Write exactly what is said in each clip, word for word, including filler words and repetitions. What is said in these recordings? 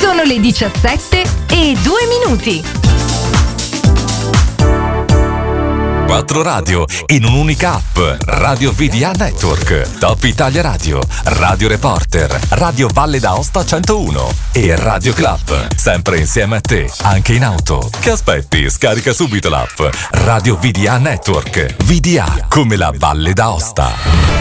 Sono le diciassette e due minuti. Quattro radio in un'unica app. Radio V D A Network, Top Italia Radio, Radio Reporter, Radio Valle d'Aosta centouno e Radio Club. Sempre insieme a te, anche in auto. Che aspetti? Scarica subito l'app Radio V D A Network. V D A come la Valle d'Aosta.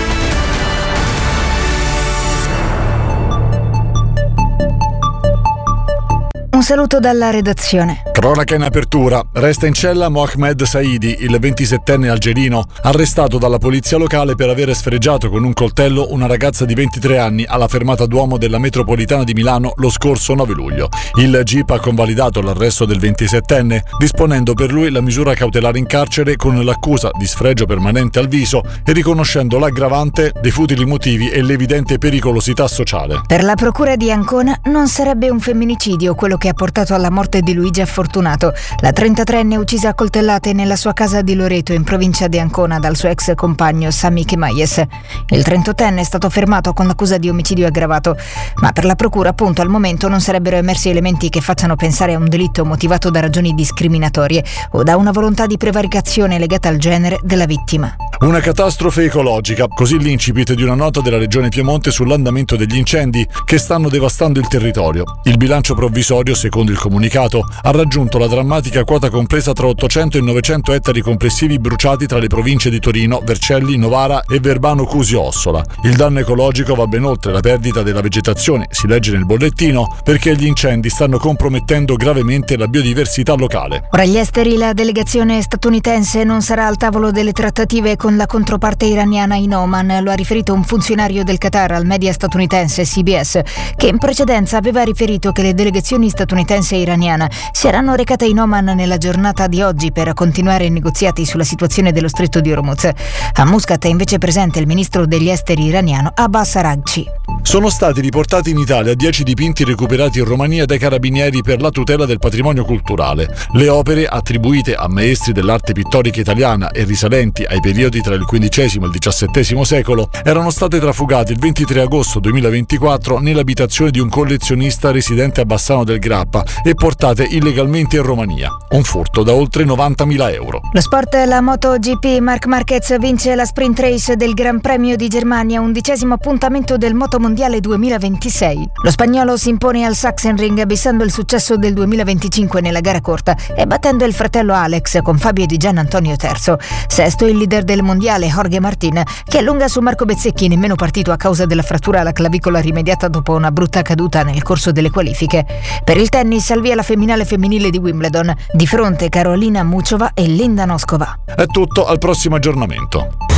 Un saluto dalla redazione. Cronaca in apertura. Resta in cella Mohamed Saidi, il ventisettenne algerino, arrestato dalla polizia locale per aver sfregiato con un coltello una ragazza di ventitré anni alla fermata Duomo della metropolitana di Milano lo scorso nove luglio. Il G I P ha convalidato l'arresto del ventisettenne, disponendo per lui la misura cautelare in carcere con l'accusa di sfregio permanente al viso e riconoscendo l'aggravante dei futili motivi e l'evidente pericolosità sociale. Per la procura di Ancona non sarebbe un femminicidio quello che ha portato alla morte di Luigia Fortunato, la trentatreenne uccisa a coltellate nella sua casa di Loreto in provincia di Ancona dal suo ex compagno Sami Kemayes. Il trentottenne è stato fermato con l'accusa di omicidio aggravato, ma per la procura appunto al momento non sarebbero emersi elementi che facciano pensare a un delitto motivato da ragioni discriminatorie o da una volontà di prevaricazione legata al genere della vittima. Una catastrofe ecologica, così l'incipit di una nota della Regione Piemonte sull'andamento degli incendi che stanno devastando il territorio. Il bilancio provvisorio, secondo il comunicato, ha raggiunto la drammatica quota compresa tra ottocento e novecento ettari complessivi bruciati tra le province di Torino, Vercelli, Novara e Verbano Cusio Ossola. Il danno ecologico va ben oltre la perdita della vegetazione, si legge nel bollettino, perché gli incendi stanno compromettendo gravemente la biodiversità locale. Ora agli esteri, la delegazione statunitense non sarà al tavolo delle trattative con la controparte iraniana in Oman, lo ha riferito un funzionario del Qatar al media statunitense C B S, che in precedenza aveva riferito che le delegazioni statunitense e iraniana si erano recate in Oman nella giornata di oggi per continuare i negoziati sulla situazione dello stretto di Hormuz. A Muscat è invece presente il ministro degli esteri iraniano Abbas Araghchi. Sono stati riportati in Italia dieci dipinti recuperati in Romania dai carabinieri per la tutela del patrimonio culturale. Le opere, attribuite a maestri dell'arte pittorica italiana e risalenti ai periodi tra il quindicesimo e il diciassettesimo secolo, erano state trafugate il ventitré agosto duemilaventiquattro nell'abitazione di un collezionista residente a Bassano del Grappa e portate illegalmente in Romania. Un furto da oltre novantamila euro. Lo sport, la MotoGP, Marc Marquez vince la sprint race del Gran Premio di Germania, undicesimo appuntamento del Motomondiale duemilaventisei. Lo spagnolo si impone al Sachsenring bissando il successo del duemilaventicinque nella gara corta e battendo il fratello Alex con Fabio Di Giannantonio terzo. Sesto il leader del mondiale Jorge Martin, che allunga su Marco Bezzecchi, nemmeno partito a causa della frattura alla clavicola rimediata dopo una brutta caduta nel corso delle qualifiche. Per il tennis al via la femminale femminile di Wimbledon, di fronte Karolina Muchova e Linda Noskova. È tutto, al prossimo aggiornamento.